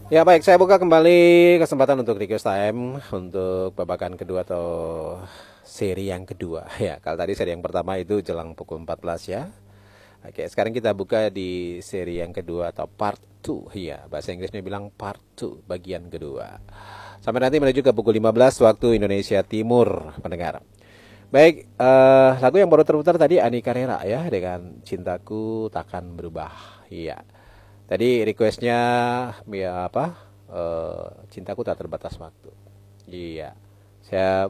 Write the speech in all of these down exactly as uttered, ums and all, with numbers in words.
Ya baik, saya buka kembali kesempatan untuk request time untuk babakan kedua atau seri yang kedua. Ya, kalau tadi seri yang pertama itu jelang pukul empat belas ya. Oke, sekarang kita buka di seri yang kedua atau part dua. Ya, bahasa Inggrisnya bilang part dua, bagian kedua. Sampai nanti menuju ke pukul lima belas waktu Indonesia Timur, pendengar. Baik, eh, lagu yang baru terputar tadi Ani Carrera ya dengan Cintaku Takkan Berubah. Iya. Tadi requestnya ya apa? Eh, cintaku tak terbatas waktu. Iya. Saya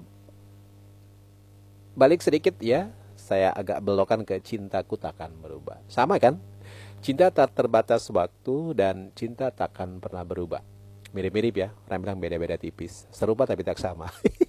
balik sedikit ya. Saya agak belokan ke cintaku takkan berubah. Sama kan? Cinta tak terbatas waktu dan cinta takkan pernah berubah. Mirip-mirip ya. Orang bilang beda-beda tipis. Serupa tapi tak sama.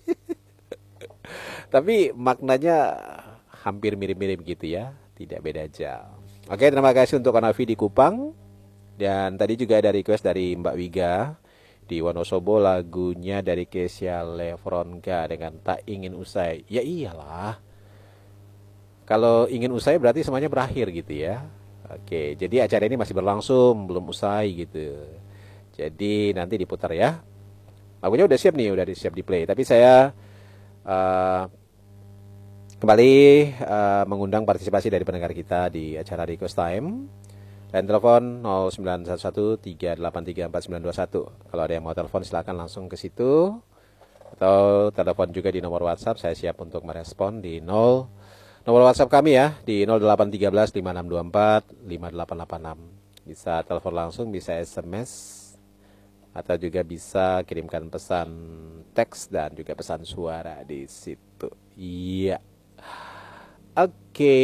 Tapi maknanya hampir mirip-mirip gitu ya. Tidak beda jauh. Oke, terima kasih untuk Onavi di Kupang. Dan tadi juga ada request dari Mbak Wiga di Wonosobo lagunya dari Kesha Lefronka dengan Tak Ingin Usai. Ya iyalah. Kalau ingin usai berarti semuanya berakhir gitu ya. Oke, jadi acara ini masih berlangsung, belum usai gitu. Jadi nanti diputar ya. Lagunya udah siap nih, udah siap di play. Tapi saya uh, kembali uh, mengundang partisipasi dari pendengar kita di acara Request Time. Dan telepon nol sembilan satu satu tiga delapan tiga empat sembilan dua satu. Kalau ada yang mau telepon silakan langsung ke situ. Atau telepon juga di nomor WhatsApp, saya siap untuk merespon di nol. Nomor WhatsApp kami ya di nol delapan satu tiga lima enam dua empat lima delapan delapan enam. Bisa telepon langsung, bisa S M S, atau juga bisa kirimkan pesan teks dan juga pesan suara di situ. Iya. Oke.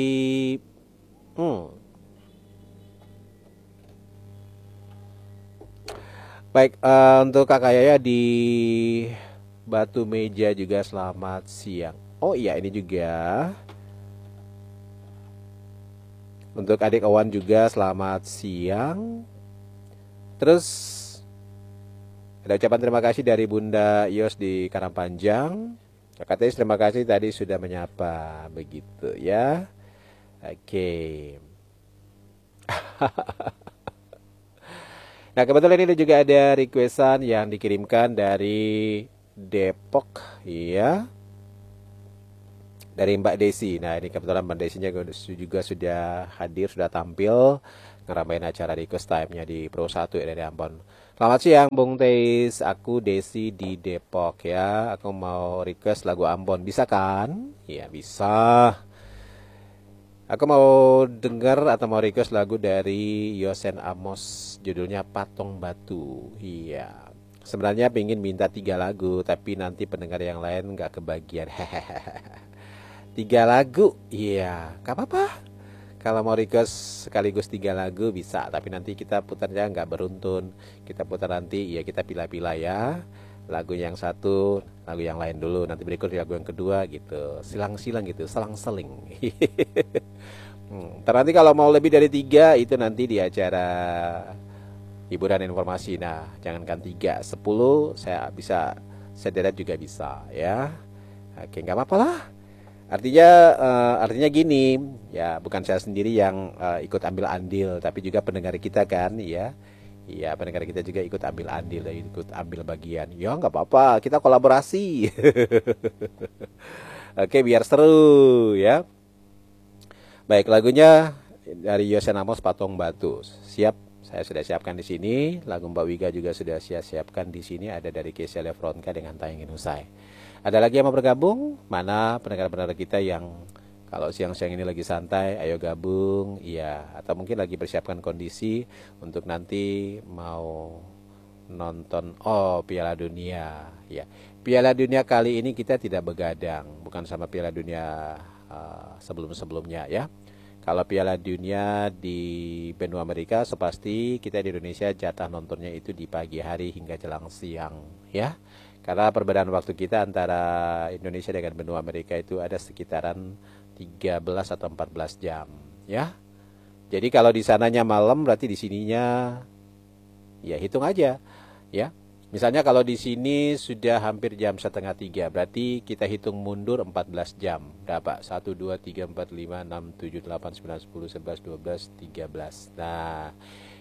Hmm. Baik, uh, untuk Kakak Yaya di Batu Meja juga selamat siang. Oh iya, ini juga untuk adik Awan juga selamat siang. Terus ada ucapan terima kasih dari Bunda Yos di Karangpanjang. Kakak Tis terima kasih tadi sudah menyapa begitu ya. Oke. Nah kebetulan ini juga ada requestan yang dikirimkan dari Depok ya. Dari Mbak Desi. Nah ini kebetulan Mbak Desinya juga sudah hadir, sudah tampil ngeramein acara request time-nya di Pro satu ya dari Ambon. Selamat siang Bung Teis, aku Desi di Depok ya. Aku mau request lagu Ambon, bisa kan? Iya bisa. Aku mau dengar atau mau request lagu dari Yosen Amos, judulnya Patung Batu. Iya. Sebenarnya pengen minta tiga lagu, tapi nanti pendengar yang lain nggak kebagian. Tiga lagu, iya, nggak apa-apa. Kalau mau request sekaligus tiga lagu bisa, tapi nanti kita putarnya nggak beruntun. Kita putar nanti, ya kita pilih-pilih ya. Lagu yang satu, lagu yang lain dulu. Nanti berikut lagu yang kedua gitu. Silang-silang gitu, selang-seling. hmm, nanti kalau mau lebih dari tiga, itu nanti di acara hiburan informasi. Nah, jangankan tiga, sepuluh saya bisa sederet juga bisa ya. Oke, nggak apa-apa lah. Artinya uh, artinya gini, ya bukan saya sendiri yang uh, ikut ambil andil, tapi juga pendengar kita kan, ya. Iya, pendengar kita juga ikut ambil andil, ikut ambil bagian. Ya nggak apa-apa, kita kolaborasi. Oke, biar seru ya. Baik, lagunya dari Yosen Amos Patung Batu. Siap, saya sudah siapkan di sini. Lagu Mbak Wiga juga sudah saya siapkan di sini. Ada dari Kesha Lefronka dengan Tak Ingin Usai. Ada lagi yang mau bergabung? Mana pendengar-pendengar kita yang kalau siang-siang ini lagi santai, ayo gabung, iya. Atau mungkin lagi persiapkan kondisi untuk nanti mau nonton oh Piala Dunia, ya. Piala Dunia kali ini kita tidak begadang, bukan sama Piala Dunia uh, sebelum-sebelumnya, ya. Kalau Piala Dunia di benua Amerika, sepasti kita di Indonesia jatah nontonnya itu di pagi hari hingga jelang siang, ya. Karena perbedaan waktu kita antara Indonesia dengan benua Amerika itu ada sekitaran tiga belas atau empat belas jam, ya. Jadi kalau di sananya malam berarti di sininya ya hitung aja, ya. Misalnya kalau di sini sudah hampir jam setengah tiga, berarti kita hitung mundur empat belas jam. Berapa? satu, dua, tiga, empat, lima, enam, tujuh, delapan, sembilan, sepuluh, sebelas, dua belas, tiga belas. Nah,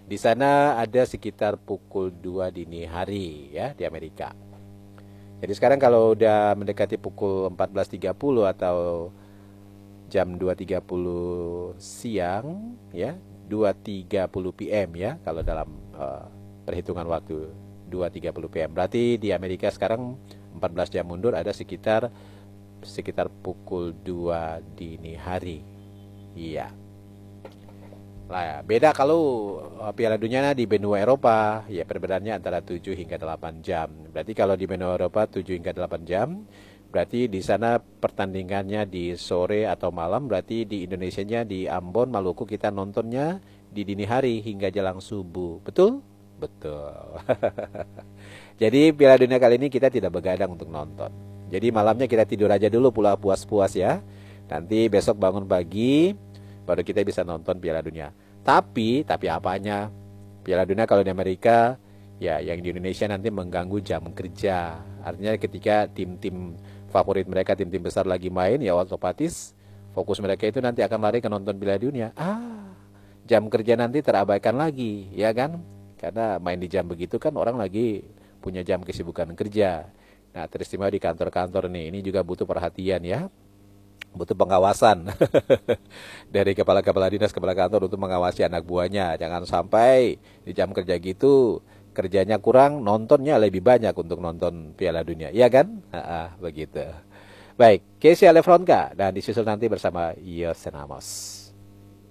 Di sana ada sekitar pukul dua dini hari ya di Amerika. Jadi sekarang kalau udah mendekati pukul empat belas tiga puluh atau jam dua tiga puluh siang ya, dua tiga puluh P M ya kalau dalam uh, perhitungan waktu dua tiga puluh P M. Berarti di Amerika sekarang empat belas jam mundur, ada sekitar sekitar pukul dua dini hari. Iya. Lah ya, beda kalau uh, Piala Dunia di benua Eropa, ya perbedaannya antara tujuh hingga delapan jam. Berarti kalau di benua Eropa tujuh hingga delapan jam, berarti di sana pertandingannya di sore atau malam, berarti di Indonesianya di Ambon, Maluku kita nontonnya di dini hari hingga jelang subuh. Betul? Betul. Jadi Piala Dunia kali ini kita tidak begadang untuk nonton. Jadi malamnya kita tidur aja dulu, pula puas-puas ya. Nanti besok bangun pagi baru kita bisa nonton Piala Dunia. Tapi, tapi apanya? Piala Dunia kalau di Amerika, ya yang di Indonesia nanti mengganggu jam kerja. Artinya ketika tim-tim favorit mereka, tim-tim besar lagi main, ya otomatis fokus mereka itu nanti akan lari ke nonton Piala Dunia. Ah, jam kerja nanti terabaikan lagi, ya kan? Karena main di jam begitu kan orang lagi punya jam kesibukan kerja. Nah, teristimewa di kantor-kantor nih, ini juga butuh perhatian ya. Butuh pengawasan dari kepala-kepala dinas, kepala kantor untuk mengawasi anak buahnya. Jangan sampai di jam kerja gitu kerjanya kurang, nontonnya lebih banyak untuk nonton Piala Dunia, iya kan? Ah, begitu. Baik, Casey Alefronka dan disusul nanti bersama Yosenamos.